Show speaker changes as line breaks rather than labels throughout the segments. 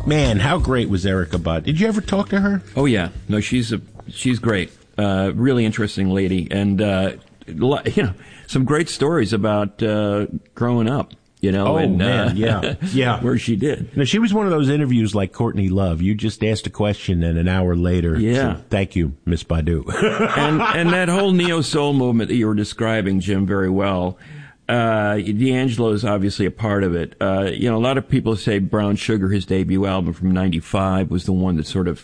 Man, how great was Erykah Budd? Did you ever talk to her?
Oh, yeah. No, she's great. Really interesting lady. And, some great stories about growing up.
Man, yeah.
Where she did.
Now, she was one of those interviews like Courtney Love. You just asked a question, and an hour later, said, thank you, Miss Badu.
and that whole neo-soul movement that you were describing, Jim, very well, D'Angelo is obviously a part of it. A lot of people say Brown Sugar, his debut album from 95, was the one that sort of,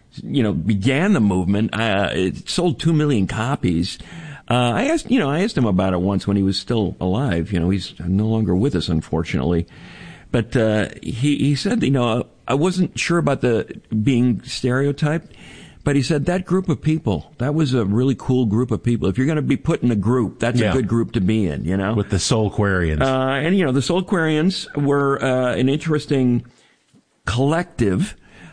began the movement. It sold 2 million copies. I asked him about it once when he was still alive. He's no longer with us, unfortunately. But he said, I wasn't sure about the being stereotyped, but he said that group of people, that was a really cool group of people. If you're going to be put in a group, that's a good group to be in,
With the Soulquarians.
The Soulquarians were an interesting collective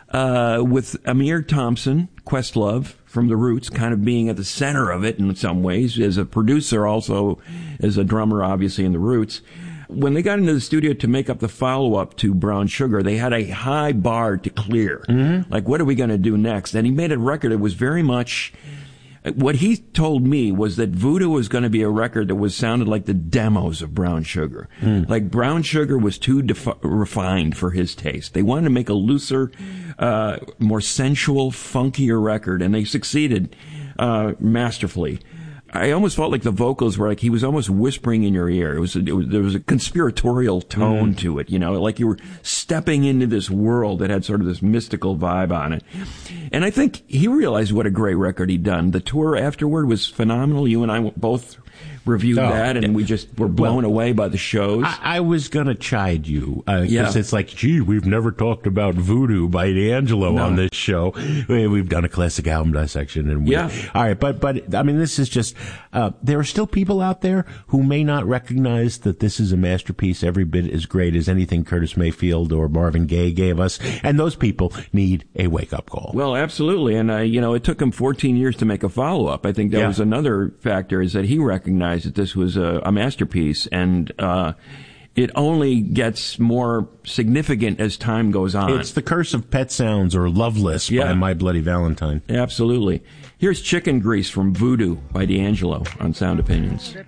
with Amir Thompson, Questlove, from the Roots, kind of being at the center of it in some ways, as a producer, also as a drummer, obviously, in the Roots. When they got into the studio to make up the follow-up to Brown Sugar, they had a high bar to clear. Mm-hmm. Like, what are we going to do next? And he made a record that was very much... What he told me was that Voodoo was going to be a record that sounded like the demos of Brown Sugar. Mm. Like, Brown Sugar was too refined for his taste. They wanted to make a looser, more sensual, funkier record, and they succeeded masterfully. I almost felt like the vocals were like he was almost whispering in your ear. There was a conspiratorial tone to it, like you were stepping into this world that had sort of this mystical vibe on it. And I think he realized what a great record he'd done. The tour afterward was phenomenal. You and I both reviewed that, and we just were blown away by the shows.
I was going to chide you, because it's like, gee, we've never talked about Voodoo by D'Angelo on this show. We've done a classic album dissection. And all right, but I mean, this is just, there are still people out there who may not recognize that this is a masterpiece every bit as great as anything Curtis Mayfield or Marvin Gaye gave us, and those people need a wake-up call.
Well, absolutely, and it took him 14 years to make a follow-up. I think that was another factor, is that he recognized that this was a masterpiece, and it only gets more significant as time goes on.
It's the curse of Pet Sounds or Loveless by My Bloody Valentine.
Absolutely. Here's Chicken Grease from Voodoo by D'Angelo on Sound Opinions.